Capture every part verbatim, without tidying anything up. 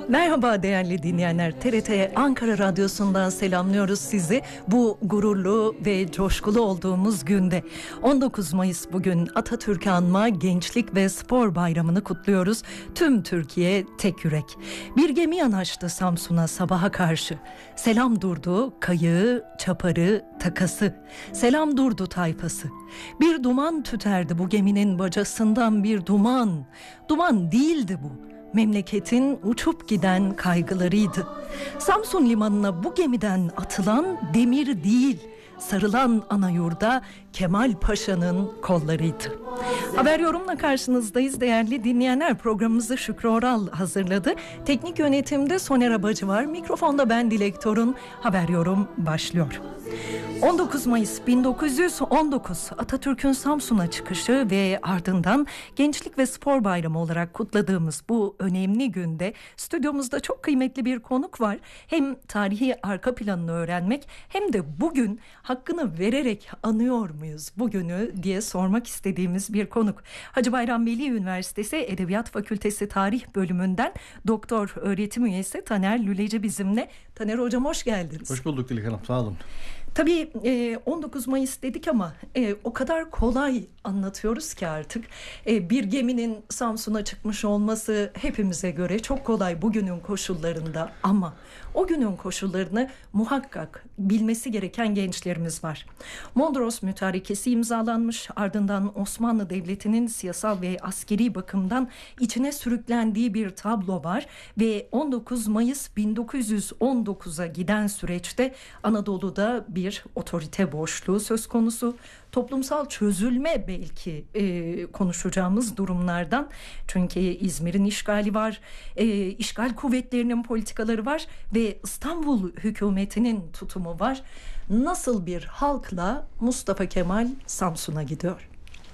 Merhaba değerli dinleyenler, T R T Ankara Radyosu'ndan selamlıyoruz sizi bu gururlu ve coşkulu olduğumuz günde. on dokuz Mayıs bugün, Atatürk'ü anma Gençlik ve Spor Bayramı'nı kutluyoruz. Tüm Türkiye tek yürek. Bir gemi yanaştı Samsun'a sabaha karşı. Selam durdu kayığı, çaparı, takası. Selam durdu tayfası. Bir duman tüterdi bu geminin bacasından, bir duman. Duman değildi bu. Memleketin uçup giden kaygılarıydı. Samsun limanına bu gemiden atılan demir değil, sarılan ana yurda Kemal Paşa'nın kollarıydı. Haber Yorum'la karşınızdayız değerli dinleyenler. Programımızı Şükrü Oral hazırladı. Teknik yönetimde Soner Abacı var. Mikrofonda ben Dilek Torun. Haber Yorum başlıyor. on dokuz Mayıs bin dokuz yüz on dokuz Atatürk'ün Samsun'a çıkışı ve ardından Gençlik ve Spor Bayramı olarak kutladığımız bu önemli günde stüdyomuzda çok kıymetli bir konuk var. Hem tarihi arka planını öğrenmek hem de bugün hakkını vererek anıyor muyuz bugünü diye sormak istediğimiz bir konuk. Hacı Bayram Veli Üniversitesi Edebiyat Fakültesi Tarih Bölümünden doktor öğretim üyesi Taner Lüleci bizimle. Taner Hocam hoş geldiniz. Hoş bulduk Dilek Hanım, sağ olun. Tabii on dokuz Mayıs dedik ama o kadar kolay anlatıyoruz ki artık. Bir geminin Samsun'a çıkmış olması hepimize göre çok kolay bugünün koşullarında, ama o günün koşullarını muhakkak bilmesi gereken gençlerimiz var. Mondros Mütarekesi imzalanmış, ardından Osmanlı Devleti'nin siyasal ve askeri bakımdan içine sürüklendiği bir tablo var ve on dokuz Mayıs bin dokuz yüz on dokuza giden süreçte Anadolu'da bir bir otorite boşluğu söz konusu. Toplumsal çözülme belki e, konuşacağımız durumlardan. Çünkü İzmir'in işgali var, e, işgal kuvvetlerinin politikaları var ve İstanbul hükümetinin tutumu var. Nasıl bir halkla Mustafa Kemal Samsun'a gidiyor?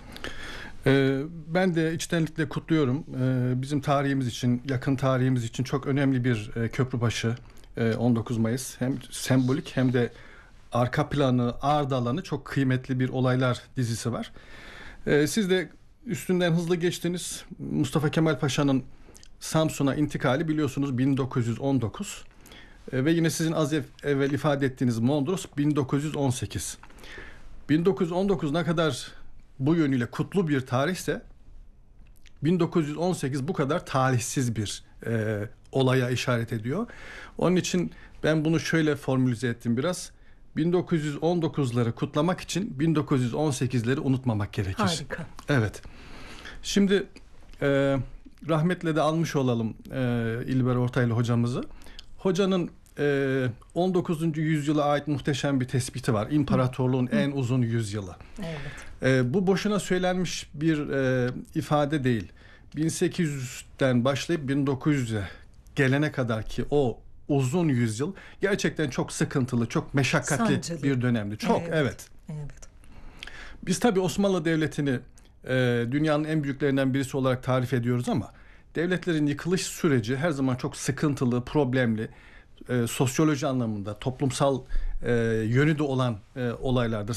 Ee, ben de içtenlikle kutluyorum. Ee, bizim tarihimiz için, yakın tarihimiz için çok önemli bir e, köprübaşı e, on dokuz Mayıs. Hem sembolik hem de arka planı, ard alanı çok kıymetli bir olaylar dizisi var. Ee, siz de üstünden hızlı geçtiniz. Mustafa Kemal Paşa'nın Samsun'a intikali biliyorsunuz bin dokuz yüz on dokuz. Ee, ve yine sizin az evvel ifade ettiğiniz Mondros bin dokuz yüz on sekiz. bin dokuz yüz on dokuz ne kadar bu yönüyle kutlu bir tarihse, bin dokuz yüz on sekiz bu kadar talihsiz bir e, olaya işaret ediyor. Onun için ben bunu şöyle formülize ettim biraz. bin dokuz yüz on dokuzları kutlamak için bin dokuz yüz on sekizleri unutmamak gerekir. Harika. Evet. Şimdi e, rahmetle de almış olalım e, İlber Ortaylı hocamızı. Hocanın e, on dokuzuncu yüzyıla ait muhteşem bir tespiti var. İmparatorluğun Hı. en uzun yüzyılı. Evet. E, bu boşuna söylenmiş bir e, ifade değil. bin sekiz yüzden başlayıp bin dokuz yüze gelene kadar ki o uzun yüzyıl gerçekten çok sıkıntılı, çok meşakkatli Sancılı. bir dönemdi. Çok evet. evet. evet. Biz tabii Osmanlı Devleti'ni e, dünyanın en büyüklerinden birisi olarak tarif ediyoruz ama devletlerin yıkılış süreci her zaman çok sıkıntılı, problemli, e, sosyoloji anlamında toplumsal e, yönü de olan e, olaylardır.